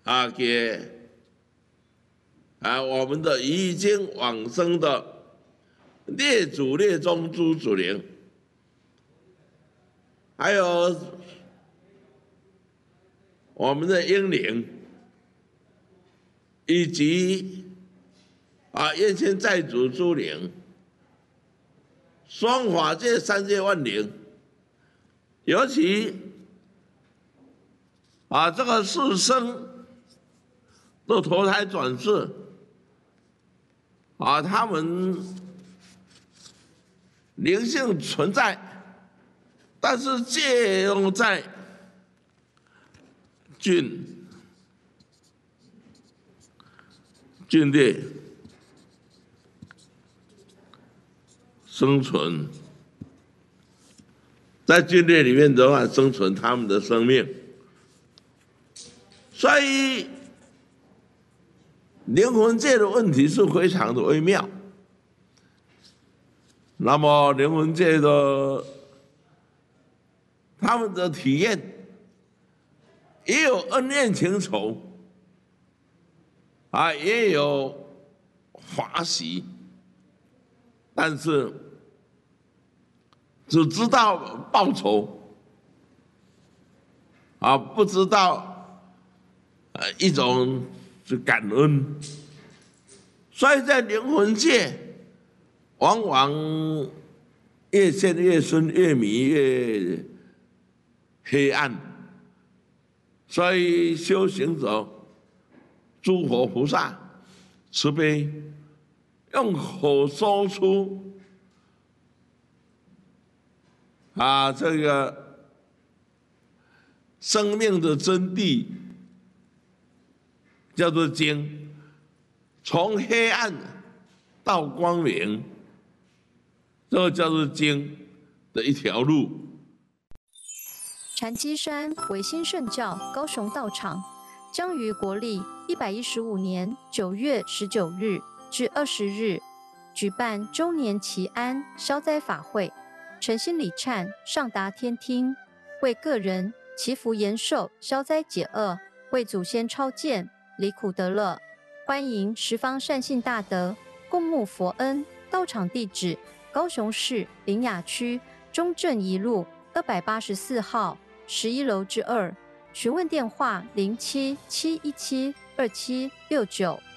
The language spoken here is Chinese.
给我们的已经往生的列祖列宗诸祖灵，还有我们的英灵，以及冤亲债主诸灵，双法界三界万灵，尤其这个世生都投胎转世，他们灵性存在，但是借用在境内生存，在境内里面的话生存他们的生命，所以灵魂界的问题是非常的微妙。那么灵魂界的他们的体验也有恩怨情仇，也有华喜，但是只知道报仇，不知道一种是感恩，所以在灵魂界，往往越陷越深，越迷越黑暗。所以修行者、诸佛菩萨慈悲，用口说出这个生命的真谛，叫做经，从黑暗到光明，这叫做经的一条路。 禅机山维新圣教高雄道场将于国历115年9月19日至20日举办周年祈安消灾法会，诚心礼忏上达天听，为个人祈福延寿消灾解厄，为祖先超荐离苦得乐。欢迎十方善信大德共沐佛恩。道场地址：高雄市苓雅区中正一路284号11楼之2，询问电话07-717-2769。